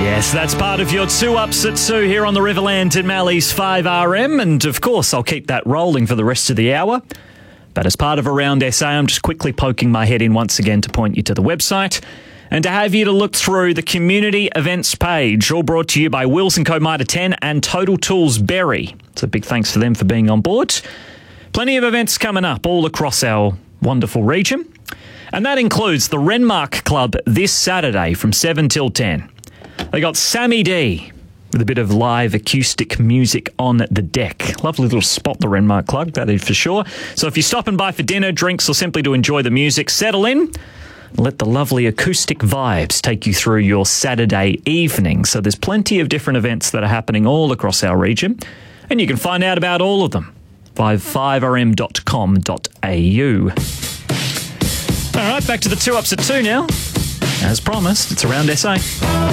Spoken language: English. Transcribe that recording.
Yes, that's part of your 2 Ups at 2 here on the Riverland at Mally's 5RM. And of course, I'll keep that rolling for the rest of the hour. But as part of Around SA, I'm just quickly poking my head in once again to point you to the website and to have you to look through the community events page, all brought to you by Wills & Co Mitre 10 and Total Tools Berry. So a big thanks for them for being on board. Plenty of events coming up all across our wonderful region. And that includes the Renmark Club this Saturday from 7 till 10. They got Sammy D with a bit of live acoustic music on the deck. Lovely little spot, the Renmark Club, that is for sure. So if you're stopping by for dinner, drinks, or simply to enjoy the music, settle in. Let the lovely acoustic vibes take you through your Saturday evening. So there's plenty of different events that are happening all across our region, and you can find out about all of them via 5rm.com.au. All right, back to the 2 Ups at 2 now. As promised, it's Around SA.